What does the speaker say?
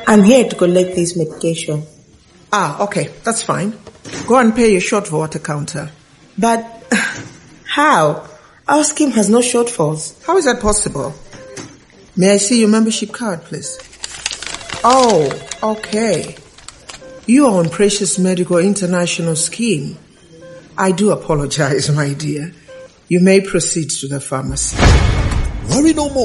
I'm here to collect this medication. Ah, okay, that's fine. Go and pay your shortfall at the counter. But how? Our scheme has no shortfalls. How is that possible? May I see your membership card, please? Oh, okay. You are on Precious Medical International Scheme. I do apologize, my dear. You may proceed to the pharmacy. Worry no more.